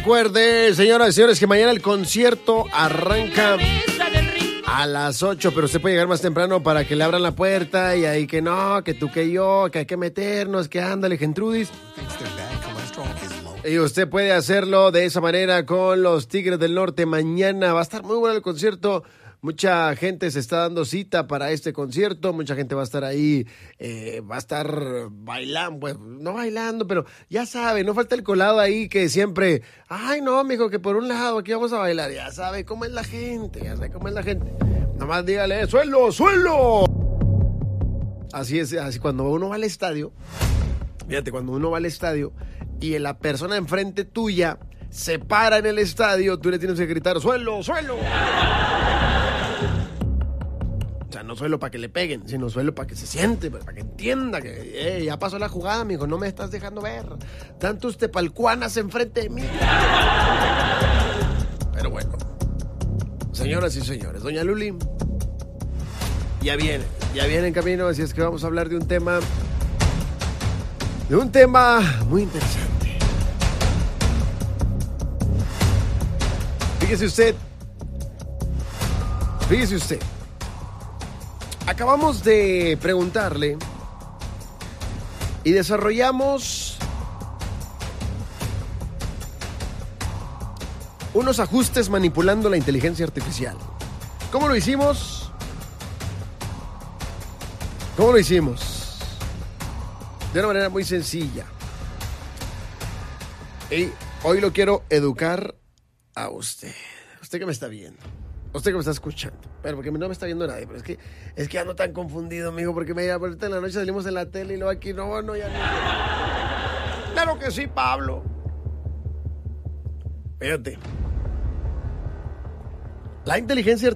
Recuerde, señoras y señores, que mañana el concierto arranca a las 8, pero usted puede llegar más temprano para que le abran la puerta y ahí que no, que tú, que yo, que hay que meternos, que ándale, Gentrudis. Y usted puede hacerlo de esa manera con los Tigres del Norte. Mañana va a estar muy bueno el concierto. Mucha gente se está dando cita para este concierto, mucha gente va a estar ahí, va a estar bailando, pues no bailando, pero ya sabe, no falta el colado ahí que siempre, ay no, mijo, que por un lado aquí vamos a bailar, ya sabe cómo es la gente, nomás dígale, suelo, suelo. Así es, así cuando uno va al estadio, fíjate, cuando uno va al estadio y la persona enfrente tuya se para en el estadio, tú le tienes que gritar, suelo, suelo. O sea, no suelo para que le peguen, sino suelo para que se siente, para que entienda que ya pasó la jugada, mijo, no me estás dejando ver. Tantos tepalcuanas enfrente de mí. Pero bueno, señoras y señores, doña Luli ya viene en camino, así es que vamos a hablar de un tema muy interesante. Fíjese usted. Acabamos de preguntarle y desarrollamos unos ajustes manipulando la inteligencia artificial. ¿Cómo lo hicimos? De una manera muy sencilla. Y hoy lo quiero educar a usted. Usted que me está viendo. Usted que me está escuchando, pero porque no me está viendo nadie, pero es que ando tan confundido, amigo, porque ahorita en la noche salimos en la tele y luego aquí no, ya no. Claro que sí, Pablo. Fíjate. La inteligencia